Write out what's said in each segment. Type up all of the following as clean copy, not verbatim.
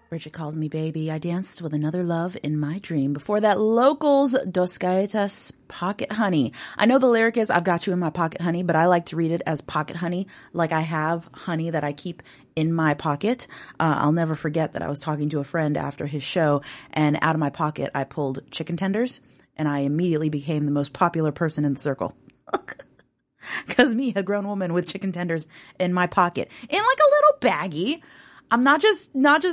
Bridget Calls Me Baby. I danced with another love in my dream. Before that, Locals, Dos Galletas, Pocket Honey. I know the lyric is I've got you in my pocket, honey, but I like to read it as pocket honey, like I have honey that I keep in my pocket. I'll never forget that I was talking to a friend after his show, and out of my pocket I pulled chicken tenders, and I immediately became the most popular person in the circle. Because me, a grown woman with chicken tenders in my pocket, in like a little baggie. I'm not just,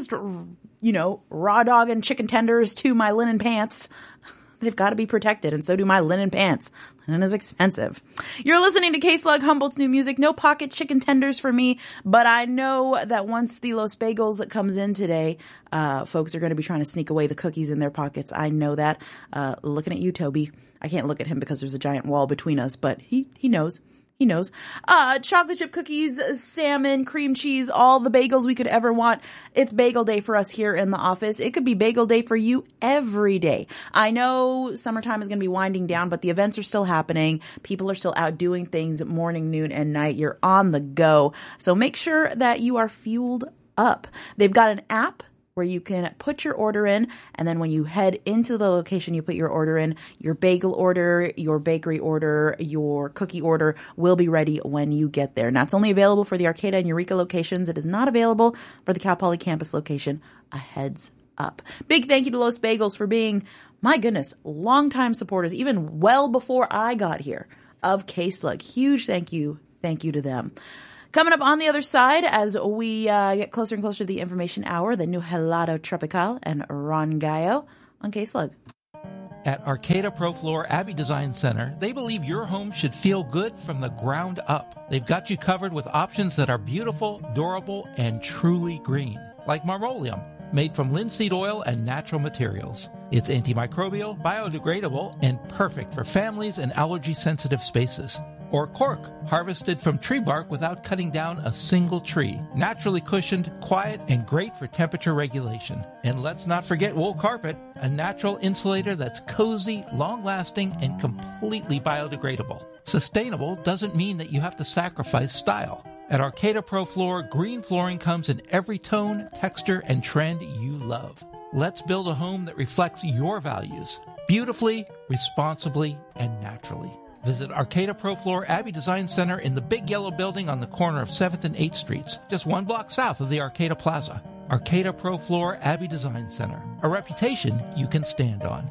raw dog and chicken tenders to my linen pants. They've got to be protected, and so do my linen pants. Linen is expensive. You're listening to K-Slug, Humboldt's new music. No pocket chicken tenders for me, but I know that once the Los Bagels comes in today, folks are going to be trying to sneak away the cookies in their pockets. I know that. Looking at you, Toby. I can't look at him because there's a giant wall between us, but he knows. He knows. Chocolate chip cookies, salmon, cream cheese, all the bagels we could ever want. It's bagel day for us here in the office. It could be bagel day for you every day. I know summertime is going to be winding down, but the events are still happening. People are still out doing things morning, noon, and night. You're on the go. So make sure that you are fueled up. They've got an app where you can put your order in, and then when you head into the location you put your order in, your bagel order, your bakery order, your cookie order will be ready when you get there. Now, it's only available for the Arcata and Eureka locations. It is not available for the Cal Poly campus location. A heads up. Big thank you to Los Bagels for being, my goodness, longtime supporters, even well before I got here, of K-Slug. Huge thank you to them. Coming up on the other side, as we get closer and closer to the information hour, the new Helado Tropical and Ron Gallo on K-Slug. At Arcata Pro Floor Abbey Design Center, they believe your home should feel good from the ground up. They've got you covered with options that are beautiful, durable, and truly green, like Marmolium, made from linseed oil and natural materials. It's antimicrobial, biodegradable, and perfect for families and allergy-sensitive spaces. Or cork, harvested from tree bark without cutting down a single tree. Naturally cushioned, quiet, and great for temperature regulation. And let's not forget wool carpet, a natural insulator that's cozy, long-lasting, and completely biodegradable. Sustainable doesn't mean that you have to sacrifice style. At Arcata Pro Floor, green flooring comes in every tone, texture, and trend you love. Let's build a home that reflects your values, beautifully, responsibly, and naturally. Visit Arcata Pro Floor Abbey Design Center in the big yellow building on the corner of 7th and 8th Streets, just 1 block south of the Arcata Plaza. Arcata Pro Floor Abbey Design Center, a reputation you can stand on.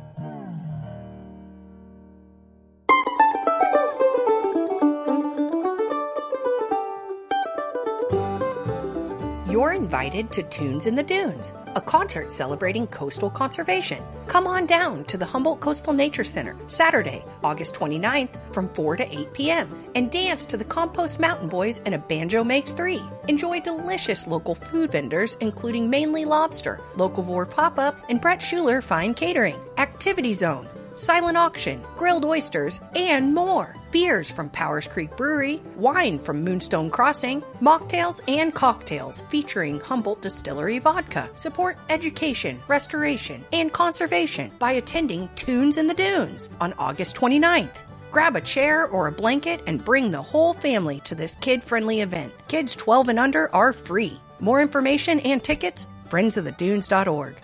You're invited to Tunes in the Dunes, a concert celebrating coastal conservation. Come on down to the Humboldt Coastal Nature Center, Saturday, August 29th from 4 to 8 p.m. and dance to the Compost Mountain Boys and A Banjo Makes Three. Enjoy delicious local food vendors, including Mainly Lobster, Locavore Pop-Up, and Brett Schuler Fine Catering, Activity Zone, silent auction, grilled oysters, and more. Beers from Powers Creek Brewery, wine from Moonstone Crossing, mocktails and cocktails featuring Humboldt Distillery Vodka. Support education, restoration, and conservation by attending Tunes in the Dunes on August 29th. Grab a chair or a blanket and bring the whole family to this kid-friendly event. Kids 12 and under are free. More information and tickets, friendsofthedunes.org.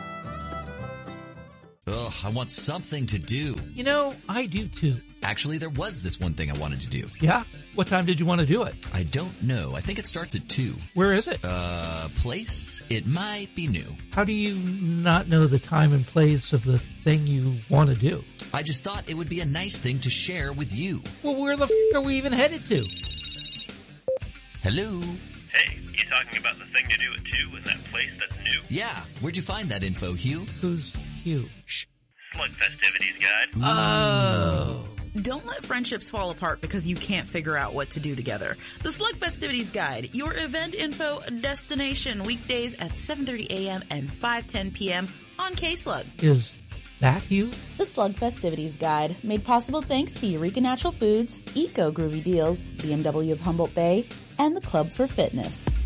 Ugh, I want something to do. You know, I do too. Actually, there was this one thing I wanted to do. Yeah? What time did you want to do it? I don't know. I think it starts at 2. Where is it? Place? It might be new. How do you not know the time and place of the thing you want to do? I just thought it would be a nice thing to share with you. Well, where the are we even headed to? Hello? Hey, you talking about the thing to do at 2 in that place that's new? Yeah. Where'd you find that info, Hugh? Who's Hugh? Shh. Slug Festivities Guide. Oh. Don't let friendships fall apart because you can't figure out what to do together. The Slug Festivities Guide, your event info destination, weekdays at 7:30 a.m. and 5:10 p.m. on K-Slug. Is that you? The Slug Festivities Guide, made possible thanks to Eureka Natural Foods, Eco Groovy Deals, BMW of Humboldt Bay, and the Club for Fitness.